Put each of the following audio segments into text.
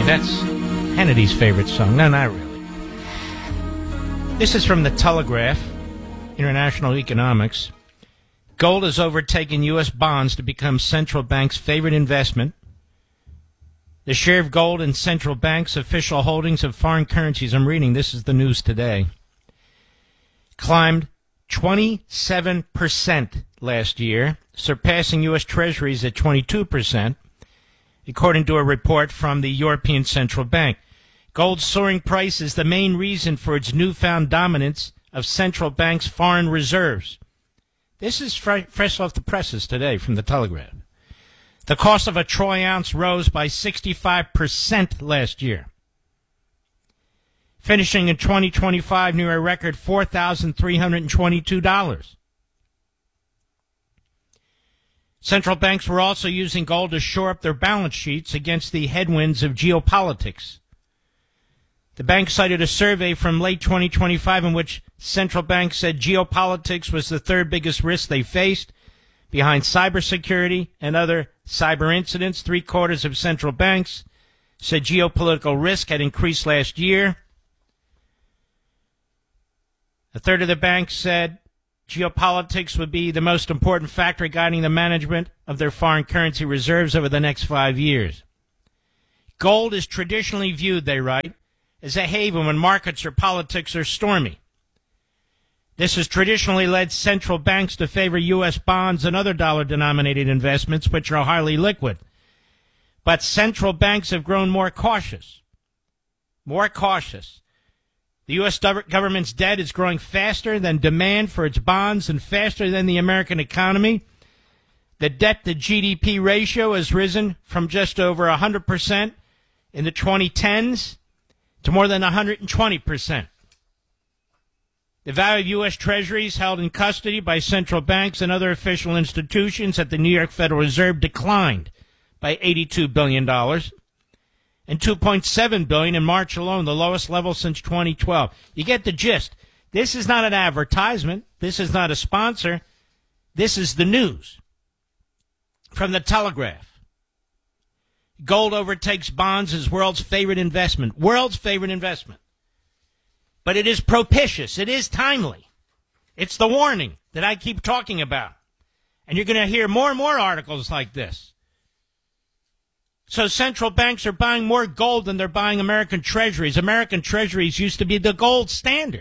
That's Hannity's favorite song. No, not really. This is from the Telegraph, International Economics. Gold has overtaken U.S. bonds to become central banks' favorite investment. The share of gold in central banks' official holdings of foreign currencies, I'm reading, this is the news today, climbed 27% last year, surpassing U.S. Treasuries at 22%, according to a report from the European Central Bank. Gold's soaring price is the main reason for its newfound dominance of central banks' foreign reserves. This is fresh off the presses today from the Telegraph. The cost of a troy ounce rose by 65% last year, finishing in 2025 near a record $4,322. Central banks were also using gold to shore up their balance sheets against the headwinds of geopolitics. The bank cited a survey from late 2025 in which central banks said geopolitics was the third biggest risk they faced, behind cybersecurity and other cyber incidents. 3/4 of central banks said geopolitical risk had increased last year. A third of the banks said geopolitics would be the most important factor guiding the management of their foreign currency reserves over the next 5 years. Gold is traditionally viewed, they write, as a haven when markets or politics are stormy. This has traditionally led central banks to favor U.S. bonds and other dollar-denominated investments, which are highly liquid. But central banks have grown more cautious. More cautious. The U.S. government's debt is growing faster than demand for its bonds and faster than the American economy. The debt-to-GDP ratio has risen from just over 100% in the 2010s to more than 120%. The value of U.S. Treasuries held in custody by central banks and other official institutions at the New York Federal Reserve declined by $82 billion and $2.7 billion in March alone, the lowest level since 2012. You get the gist. This is not an advertisement. This is not a sponsor. This is the news from the Telegraph. Gold overtakes bonds as world's favorite investment. World's favorite investment. But it is propitious. It is timely. It's the warning that I keep talking about. And you're going to hear more and more articles like this. So central banks are buying more gold than they're buying American treasuries. American treasuries used to be the gold standard.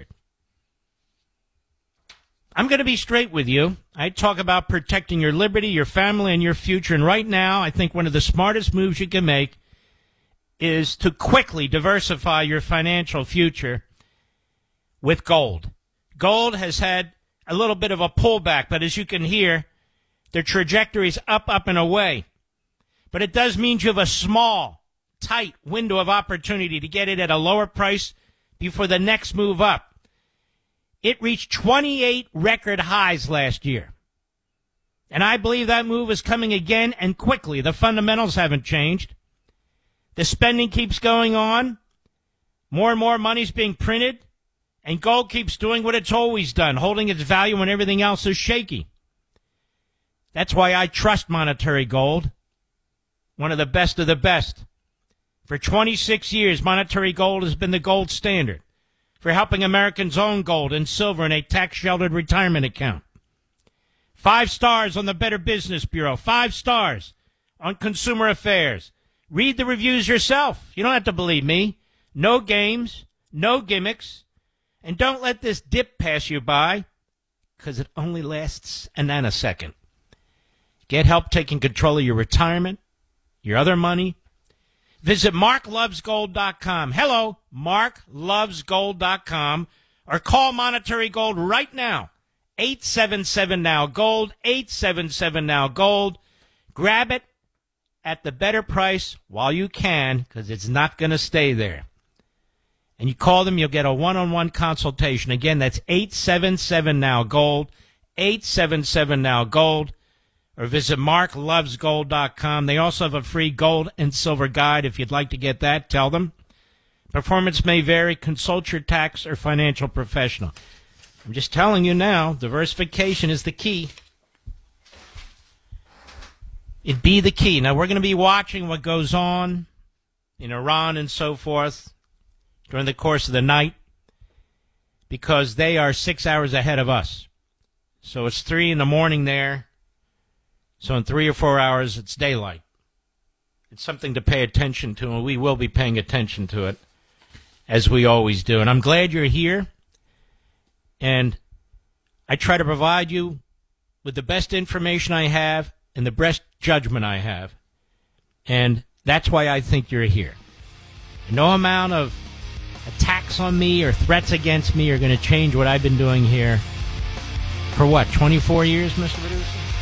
I'm going to be straight with you. I talk about protecting your liberty, your family, and your future. And right now, I think one of the smartest moves you can make is to quickly diversify your financial future with gold. Gold has had a little bit of a pullback, but as you can hear, the trajectory is up, and away. But it does mean you have a small, tight window of opportunity to get it at a lower price before the next move up. It reached 28 record highs last year. And I believe that move is coming again and quickly. The fundamentals haven't changed. The spending keeps going on. More and more money's being printed. And gold keeps doing what it's always done, holding its value when everything else is shaky. That's why I trust Monetary Gold. One of the best. For 26 years, Monetary Gold has been the gold standard for helping Americans own gold and silver in a tax-sheltered retirement account. 5 stars on the Better Business Bureau. 5 stars on Consumer Affairs. Read the reviews yourself. You don't have to believe me. No games, no gimmicks, and don't let this dip pass you by, because it only lasts a nanosecond. Get help taking control of your retirement, your other money. Visit marklovesgold.com. Hello, marklovesgold.com. Or call Monetary Gold right now. 877-NOW-GOLD, 877-NOW-GOLD. Grab it at the better price while you can, because it's not going to stay there. And you call them, you'll get a one-on-one consultation. Again, that's 877-NOW-GOLD, 877-NOW-GOLD. Or visit marklovesgold.com. They also have a free gold and silver guide. If you'd like to get that, tell them. Performance may vary. Consult your tax or financial professional. I'm just telling you now, diversification is the key. It'd be the key. Now, we're going to be watching what goes on in Iran and so forth during the course of the night because they are 6 hours ahead of us. So it's 3 in the morning there. So in 3 or 4 hours, it's daylight. It's something to pay attention to, and we will be paying attention to it, as we always do. And I'm glad you're here. And I try to provide you with the best information I have and the best judgment I have. And that's why I think you're here. No amount of attacks on me or threats against me are going to change what I've been doing here for what, 24 years, Mr. Producer?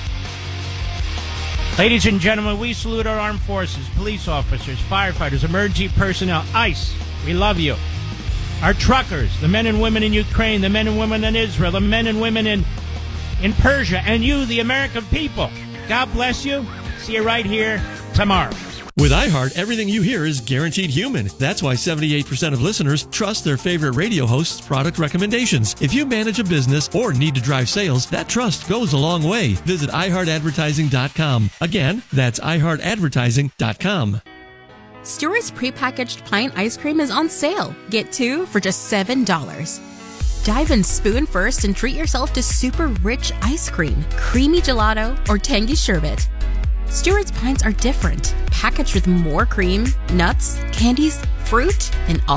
Ladies and gentlemen, we salute our armed forces, police officers, firefighters, emergency personnel, ICE. We love you. Our truckers, the men and women in Ukraine, the men and women in Israel, the men and women in Persia, and you, the American people. God bless you. See you right here tomorrow. With iHeart, everything you hear is guaranteed human. That's why 78% of listeners trust their favorite radio host's product recommendations. If you manage a business or need to drive sales, that trust goes a long way. Visit iHeartAdvertising.com. Again, that's iHeartAdvertising.com. Stewart's prepackaged pint ice cream is on sale. Get 2 for just $7. Dive in spoon first and treat yourself to super rich ice cream, creamy gelato, or tangy sherbet. Stewart's pints are different, packaged with more cream, nuts, candies, fruit, and all